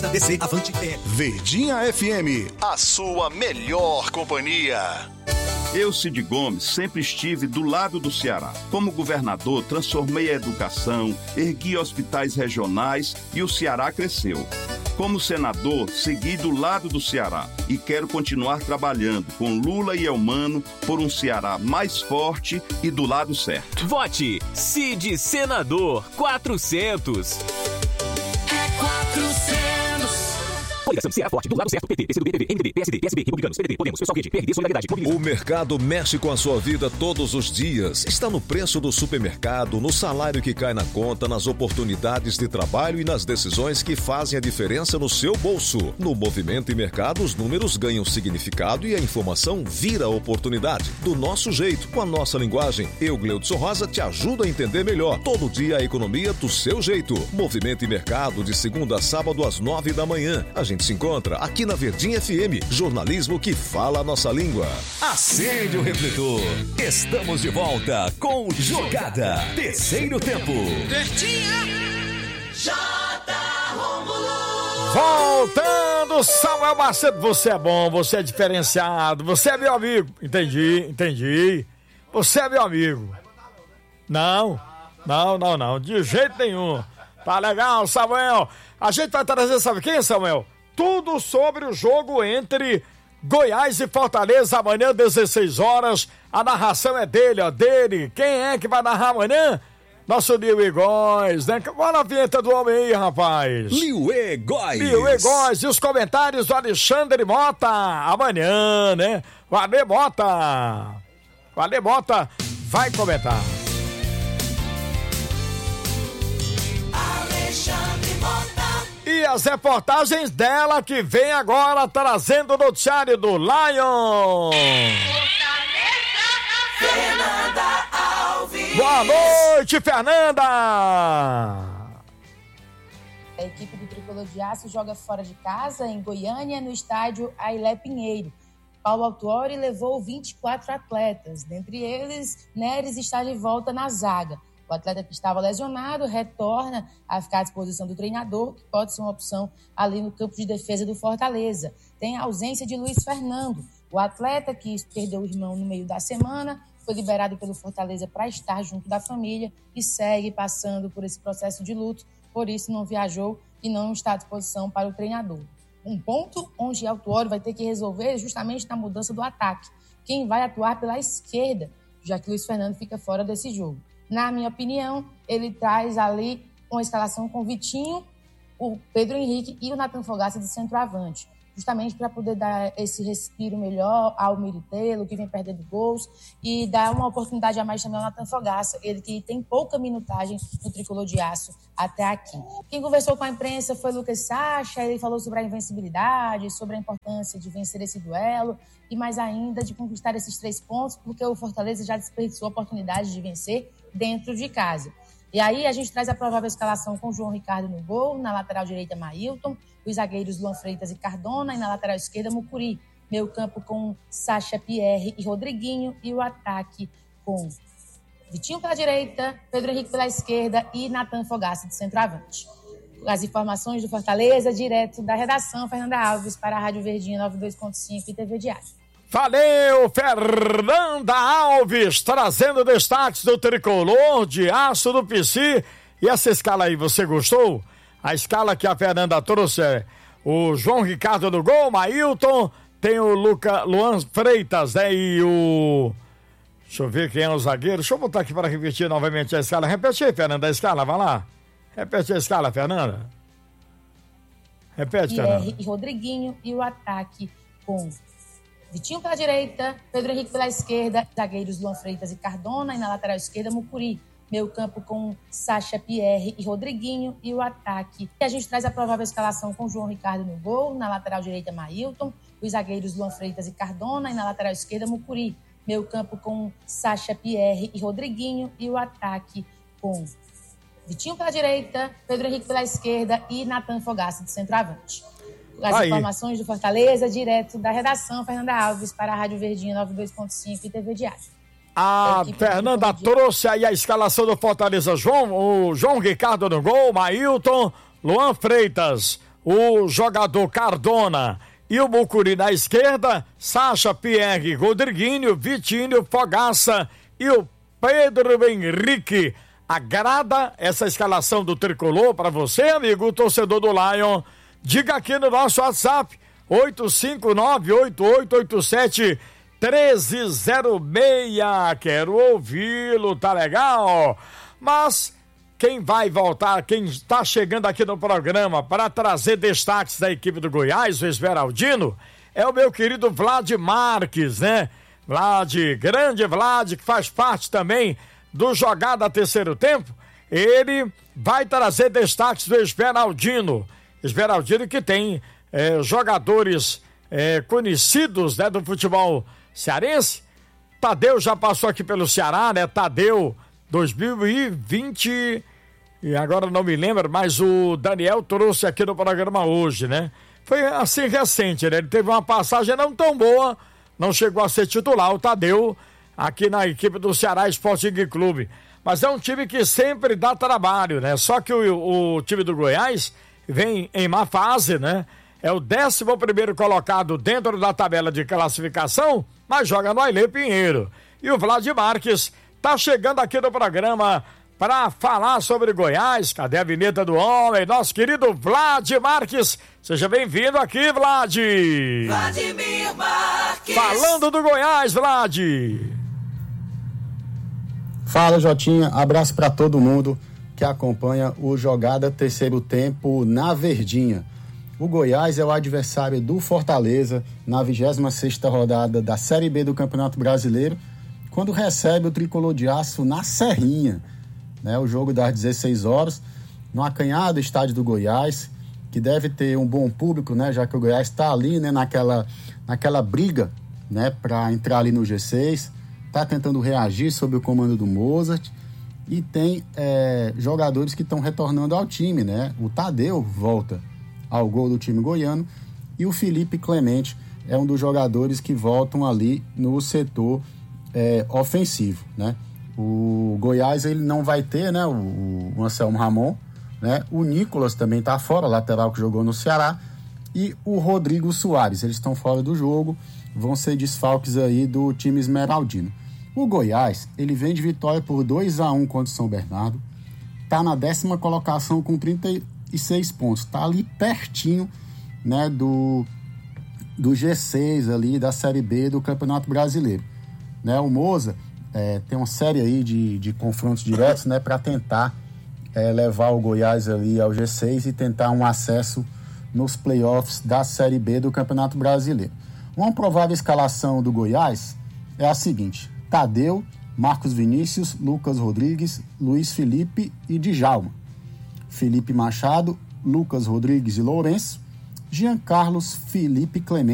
DC Avante é Verdinha FM, a sua melhor companhia. Eu, Cid Gomes, sempre estive do lado do Ceará. Como governador, transformei a educação, ergui hospitais regionais e o Ceará cresceu. Como senador, segui do lado do Ceará e quero continuar trabalhando com Lula e Elmano por um Ceará mais forte e do lado certo. Vote Cid Senador 400. É 400. Coligação Ceará Forte, do lado certo, PT, PCdoB, PV, MDB, PSD, PSB, Republicanos, PDT, Podemos, Pessoal Rede, PRD, Solidariedade, O mercado mexe com a sua vida todos os dias. Está no preço do supermercado, no salário que cai na conta, nas oportunidades de trabalho e nas decisões que fazem a diferença no seu bolso. No Movimento e Mercado, os números ganham significado e a informação vira oportunidade. Do nosso jeito, com a nossa linguagem, eu, Gleudson Rosa, te ajudo a entender melhor. Todo dia a economia do seu jeito. Movimento e Mercado, de segunda a sábado às 9 da manhã. A gente se encontra aqui na Verdinha FM, jornalismo que fala a nossa língua. Acende o refletor. Estamos de volta com Jogada. Terceiro tempo. Verdinha. J. Rômulo. Voltando, Samuel Macedo, você é bom, você é diferenciado, você é meu amigo. Entendi. Você é meu amigo. Não, de jeito nenhum. Tá legal, Samuel. A gente vai trazer, sabe quem, Samuel? Tudo sobre o jogo entre Goiás e Fortaleza, amanhã, 16 horas. A narração é dele. Quem é que vai narrar amanhã? Nosso Liuê Góes, né? Bora a vinheta do homem aí, rapaz. Liuê Góes. E os comentários do Alexandre Mota. Amanhã, né? O Ale Mota vai comentar. Alexandre Mota. E as reportagens dela que vem agora trazendo o noticiário do Lion. Fernanda Alves. Boa noite, Fernanda. A equipe do Tricolor de Aço joga fora de casa, em Goiânia, no estádio Ailé Pinheiro. Paulo Autuori levou 24 atletas, dentre eles, Neres está de volta na zaga. O atleta que estava lesionado retorna a ficar à disposição do treinador, que pode ser uma opção ali no campo de defesa do Fortaleza. Tem a ausência de Luiz Fernando. O atleta que perdeu o irmão no meio da semana foi liberado pelo Fortaleza para estar junto da família e segue passando por esse processo de luto, por isso não viajou e não está à disposição para o treinador. Um ponto onde Autuori vai ter que resolver justamente na mudança do ataque. Quem vai atuar pela esquerda, já que Luiz Fernando fica fora desse jogo. Na minha opinião, ele traz ali uma escalação com o Vitinho, o Pedro Henrique e o Nathan Fogaça de centroavante, justamente para poder dar esse respiro melhor ao Miritelo, que vem perdendo gols, e dar uma oportunidade a mais também ao Nathan Fogaça, ele que tem pouca minutagem no Tricolor de Aço até aqui. Quem conversou com a imprensa foi Lucas Sacha, ele falou sobre a invencibilidade, sobre a importância de vencer esse duelo, e mais ainda de conquistar esses 3 pontos, porque o Fortaleza já desperdiçou a oportunidade de vencer dentro de casa. E aí a gente traz a provável escalação com João Ricardo no gol, na lateral direita Mailton, os zagueiros Luan Freitas e Cardona, e na lateral esquerda Mucuri. Meio campo com Sacha Pierre e Rodriguinho, e o ataque com Vitinho pela direita, Pedro Henrique pela esquerda e Nathan Fogaça de centroavante. As informações do Fortaleza, direto da redação, Fernanda Alves, para a Rádio Verdinha 92.5 e TV Diário. Valeu, Fernanda Alves, trazendo destaques do Tricolor de Aço do PC. E essa escala aí, você gostou? A escala que a Fernanda trouxe é o João Ricardo no gol, Mailton, tem o Luan Freitas, né? E o... Deixa eu ver quem é o zagueiro. Deixa eu botar aqui para repetir novamente a escala. Repete aí, Fernanda, a escala, vai lá. Repete a escala, Fernanda. Repete, Fernanda. E Rodriguinho, e o ataque com Vitinho pela direita, Pedro Henrique pela esquerda, zagueiros Luan Freitas e Cardona, e na lateral esquerda Mucuri. Meio campo com Sacha Pierre e Rodriguinho, e o ataque. E a gente traz a provável escalação com João Ricardo no gol, na lateral direita Mailton, os zagueiros Luan Freitas e Cardona, e na lateral esquerda Mucuri. Meio campo com Sacha Pierre e Rodriguinho, e o ataque com Vitinho pela direita, Pedro Henrique pela esquerda e Nathan Fogaça de centroavante. As informações do Fortaleza, direto da redação, Fernanda Alves, para a Rádio Verdinha 92.5 e TV Diário. A Fernanda trouxe aí a escalação do Fortaleza. O João Ricardo no gol, Mailton, Luan Freitas, o jogador Cardona e o Mucuri na esquerda, Sacha, Pierre, Rodriguinho, Vitinho, Fogaça e o Pedro Henrique. Agrada essa escalação do Tricolor para você, amigo torcedor do Lion? Diga aqui no nosso WhatsApp, 859-8887-1306. Quero ouvi-lo, tá legal? Mas quem vai voltar, quem está chegando aqui no programa para trazer destaques da equipe do Goiás, o Esmeraldino, é o meu querido Vlad Marques, né? Grande Vlad, que faz parte também do Jogada Terceiro Tempo. Ele vai trazer destaques do Esmeraldino. Esmeraldino que tem jogadores conhecidos, né, do futebol cearense. Tadeu já passou aqui pelo Ceará, né? Tadeu 2020, e agora não me lembro, mas o Daniel trouxe aqui no programa hoje, né? Foi assim recente, né? Ele teve uma passagem não tão boa, não chegou a ser titular, o Tadeu, aqui na equipe do Ceará Sporting Clube. Mas é um time que sempre dá trabalho, né? Só que o time do Goiás vem em má fase, né? É o 11º colocado dentro da tabela de classificação, mas joga no Ailê Pinheiro. E o Vlad Marques tá chegando aqui no programa para falar sobre Goiás. Cadê a vinheta do homem? Nosso querido Vlad Marques. Seja bem-vindo aqui, Vlad. Vladimir Marques. Falando do Goiás, Vlad. Fala, Jotinha. Abraço para todo mundo que acompanha o Jogada Terceiro Tempo na Verdinha. O Goiás é o adversário do Fortaleza na 26ª rodada da Série B do Campeonato Brasileiro, quando recebe o Tricolor de Aço na Serrinha, né? O jogo das 16 horas, no acanhado estádio do Goiás, que deve ter um bom público, né? Já que o Goiás está ali, né? naquela briga, né? Para entrar ali no G6, está tentando reagir sob o comando do Mozart, e tem jogadores que estão retornando ao time, né? O Tadeu volta ao gol do time goiano, e o Felipe Clemente é um dos jogadores que voltam ali no setor ofensivo, né? O Goiás, ele não vai ter, né, o Anselmo Ramon, né? O Nicolas também está fora, lateral que jogou no Ceará, e o Rodrigo Soares, eles estão fora do jogo, vão ser desfalques aí do time esmeraldino. O Goiás, ele vem de vitória por 2-1 contra o São Bernardo, tá na 10ª colocação com 36 pontos, tá ali pertinho, né, do G6 ali, da Série B do Campeonato Brasileiro, né? O Moza tem uma série aí de confrontos diretos, né, para tentar levar o Goiás ali ao G6 e tentar um acesso nos playoffs da Série B do Campeonato Brasileiro. Uma provável escalação do Goiás é a seguinte: Tadeu, Marcos Vinícius, Lucas Rodrigues, Luiz Felipe e Djalma, Felipe Machado, Lucas Rodrigues e Lourenço, Jean Carlos, Felipe Clemente